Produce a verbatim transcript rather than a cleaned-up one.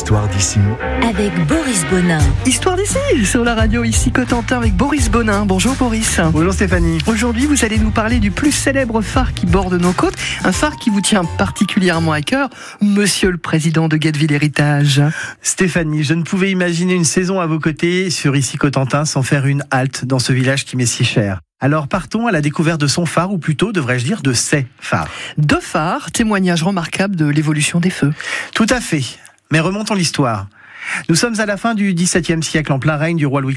Histoire d'ici. Avec Boris Bonin. Histoire d'ici, sur la radio, ici Cotentin avec Boris Bonin. Bonjour Boris. Bonjour Stéphanie. Aujourd'hui, vous allez nous parler du plus célèbre phare qui borde nos côtes. Un phare qui vous tient particulièrement à cœur, Monsieur le Président de Guetteville Héritage. Stéphanie, je ne pouvais imaginer une saison à vos côtés sur ici Cotentin sans faire une halte dans ce village qui m'est si cher. Alors partons à la découverte de son phare, ou plutôt devrais-je dire de ses phares. Deux phares, témoignage remarquable de l'évolution des feux. Tout à fait, mais remontons l'histoire. Nous sommes à la fin du dix-septième siècle, en plein règne du roi Louis